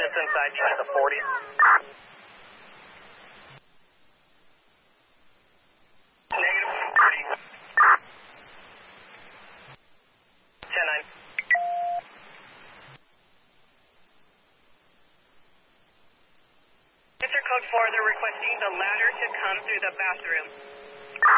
What's inside you? The 40. Negative 40. 10-9. Mr. Code 4, they're requesting the ladder to come through the bathroom.